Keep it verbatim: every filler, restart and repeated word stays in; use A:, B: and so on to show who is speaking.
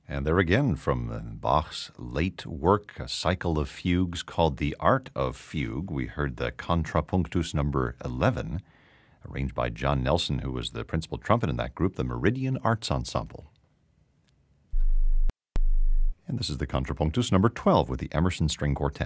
A: And there again from Bach's late work, a cycle of fugues called The Art of Fugue. We heard the Contrapunctus number eleven, arranged by John Nelson, who was the principal trumpet in that group, the Meridian Arts Ensemble. And this is the Contrapunctus number twelve with the Emerson String Quartet.